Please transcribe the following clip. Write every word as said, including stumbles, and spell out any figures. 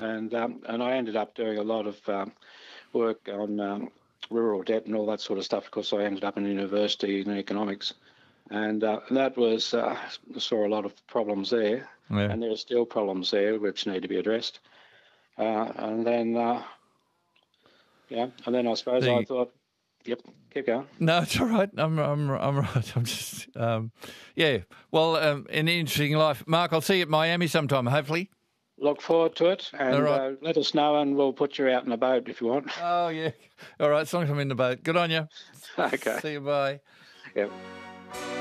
and um, and I ended up doing a lot of um, work on um, rural debt and all that sort of stuff because I ended up in university in economics, and, uh, and that was uh, saw a lot of problems there, Yeah. and there are still problems there which need to be addressed. Uh, and then, uh, yeah, and then I suppose The- I thought, yep, keep going. No, it's all right. I'm, I'm, I'm right. I'm just, um, yeah. Well, um, an interesting life, Mark. I'll see you at Miami sometime, hopefully. Look forward to it, and All right. uh, let us know, and we'll put you out in a boat if you want. Oh yeah. All right. As long as I'm in the boat. Good on you. Okay. See you. Bye. Yep.